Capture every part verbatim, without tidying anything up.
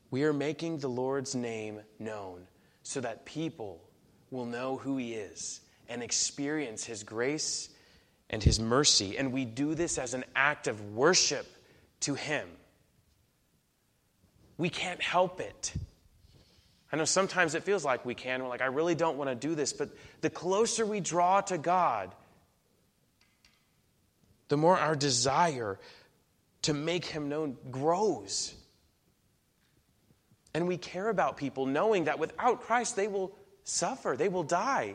We are making the Lord's name known so that people will know who he is and experience his grace and his mercy. And we do this as an act of worship to him. We can't help it. I know sometimes it feels like we can. We're like, I really don't want to do this. But the closer we draw to God, the more our desire to make him known grows. And we care about people knowing that without Christ they will suffer, they will die.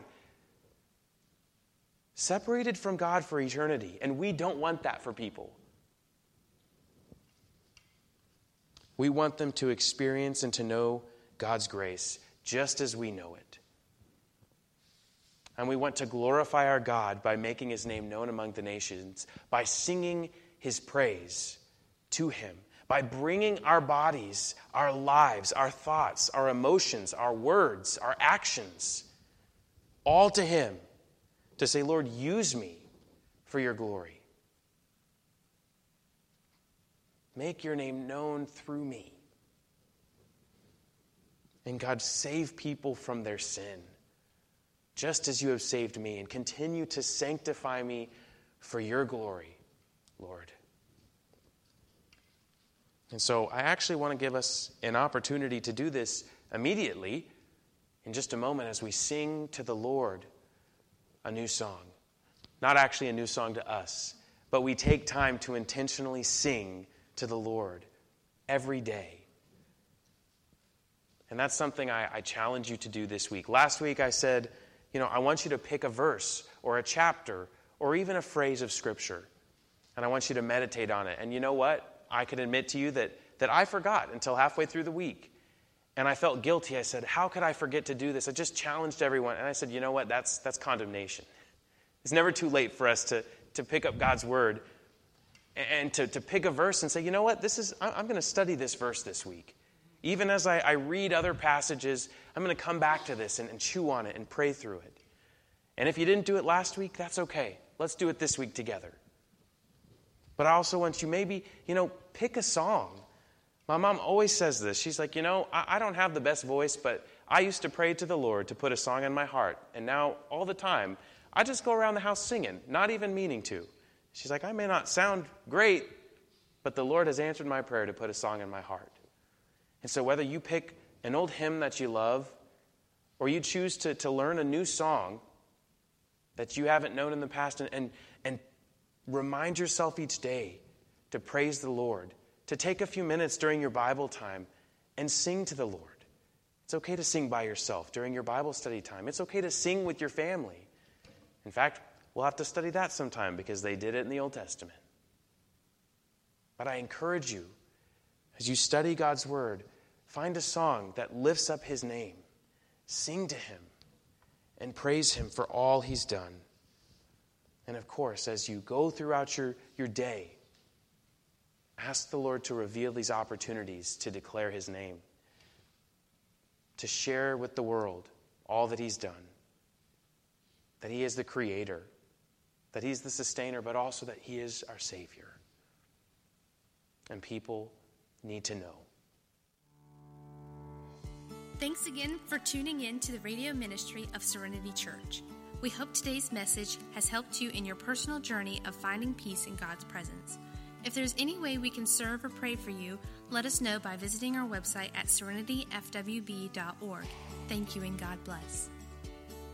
Separated from God for eternity. And we don't want that for people. We want them to experience and to know God's grace just as we know it. And we want to glorify our God by making his name known among the nations, by singing his praise to him, by bringing our bodies, our lives, our thoughts, our emotions, our words, our actions, all to him, to say, Lord, use me for your glory. Make your name known through me. And God, save people from their sin, just as you have saved me, and continue to sanctify me for your glory, Lord. And so I actually want to give us an opportunity to do this immediately in just a moment as we sing to the Lord a new song. Not actually a new song to us, but we take time to intentionally sing to the Lord every day. And that's something I, I challenge you to do this week. Last week I said, you know, I want you to pick a verse or a chapter or even a phrase of Scripture. And I want you to meditate on it. And you know what? I can admit to you that, that I forgot until halfway through the week. And I felt guilty. I said, how could I forget to do this? I just challenged everyone. And I said, you know what? That's that's condemnation. It's never too late for us to, to pick up God's word and to, to pick a verse and say, you know what? This is I'm going to study this verse this week. Even as I, I read other passages, I'm going to come back to this and, and chew on it and pray through it. And if you didn't do it last week, that's okay. Let's do it this week together. But I also want you maybe, you know, pick a song. My mom always says this. She's like, you know, I, I don't have the best voice, but I used to pray to the Lord to put a song in my heart. And now, all the time, I just go around the house singing, not even meaning to. She's like, I may not sound great, but the Lord has answered my prayer to put a song in my heart. And so whether you pick an old hymn that you love, or you choose to, to learn a new song that you haven't known in the past, and, and, and remind yourself each day to praise the Lord, to take a few minutes during your Bible time and sing to the Lord. It's okay to sing by yourself during your Bible study time. It's okay to sing with your family. In fact, we'll have to study that sometime because they did it in the Old Testament. But I encourage you, as you study God's word, find a song that lifts up his name. Sing to him and praise him for all he's done. And of course, as you go throughout your, your day, ask the Lord to reveal these opportunities to declare his name, to share with the world all that he's done, that he is the creator, that he's the sustainer, but also that he is our Savior. And people need to know. Thanks again for tuning in to the radio ministry of Serenity Church. We hope today's message has helped you in your personal journey of finding peace in God's presence. If there's any way we can serve or pray for you, let us know by visiting our website at serenity f w b dot org. Thank you and God bless.